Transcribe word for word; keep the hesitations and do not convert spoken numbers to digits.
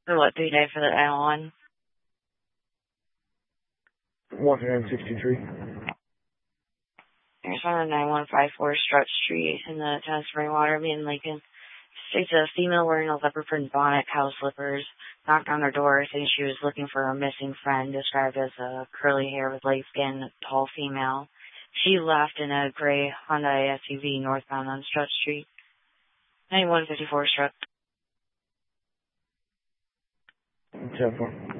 For what, three day for the L one? one sixty-three. There's one nine one five four Strut Street in the Tennis Spring Waterby in Lincoln. States a female wearing a leopard print bonnet, cow slippers, knocked on her door saying she was looking for a missing friend, described as a curly hair with light skin, tall female. She left in a gray Hyundai S U V northbound on Strut Street. ninety-one fifty-four Strut. ten four.